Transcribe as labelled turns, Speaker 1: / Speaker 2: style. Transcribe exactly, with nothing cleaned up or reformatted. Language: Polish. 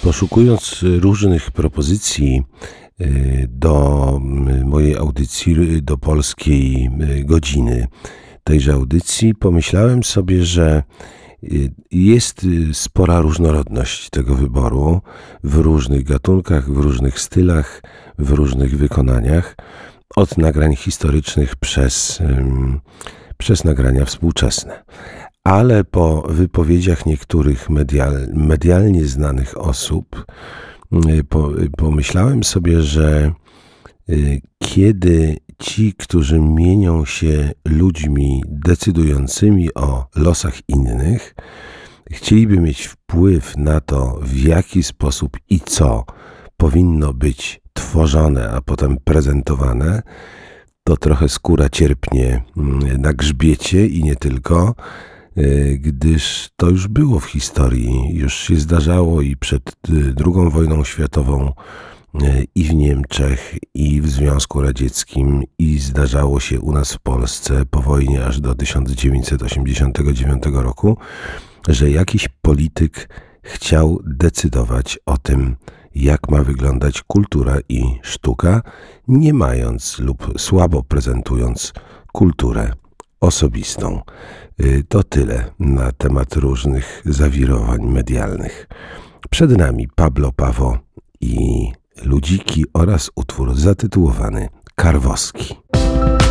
Speaker 1: Poszukując różnych propozycji y, do y, mojej audycji, y, do polskiej y, godziny tejże audycji, pomyślałem sobie, że y, jest y, spora różnorodność tego wyboru w różnych gatunkach, w różnych stylach, w różnych wykonaniach, od nagrań historycznych przez, ym, przez nagrania współczesne. Ale po wypowiedziach niektórych medial, medialnie znanych osób y, po, pomyślałem sobie, że y, kiedy ci, którzy mienią się ludźmi decydującymi o losach innych, chcieliby mieć wpływ na to, w jaki sposób i co powinno być tworzone, a potem prezentowane, to trochę skóra cierpnie na grzbiecie i nie tylko, gdyż to już było w historii, już się zdarzało i przed drugą wojną światową, i w Niemczech, i w Związku Radzieckim, i zdarzało się u nas w Polsce po wojnie aż do tysiąc dziewięćset osiemdziesiątego dziewiątego roku, że jakiś polityk chciał decydować o tym, jak ma wyglądać kultura i sztuka, nie mając lub słabo prezentując kulturę osobistą. To tyle na temat różnych zawirowań medialnych. Przed nami Pablo Pawo i Ludziki oraz utwór zatytułowany Karwowski.